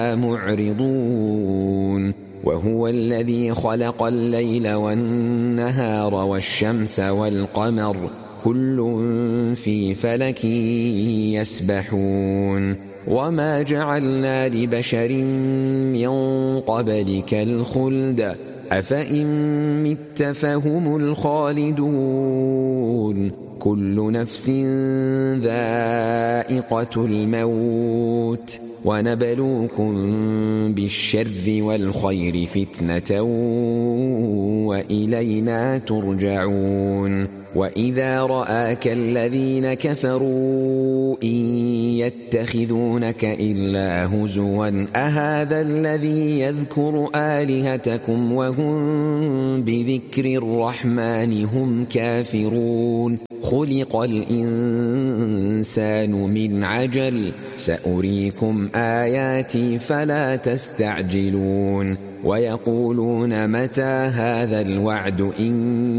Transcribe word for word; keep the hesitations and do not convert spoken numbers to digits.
معرضون وهو الذي خلق الليل والنهار والشمس والقمر كل في فلك يسبحون وما جعلنا لبشر من قبلك الخلد أفإن مت فهم الخالدون كل نفس ذائقة الموت ونبلوكم بالشر والخير فتنة وإلينا ترجعون وإذا رآك الذين كفروا إن يتخذونك إلا هزوا أهذا الذي يذكر آلهتكم وهم بذكر الرحمن هم كافرون خلق الإنسان من عجل سأريكم آياتي فلا تستعجلون ويقولون متى هذا الوعد إن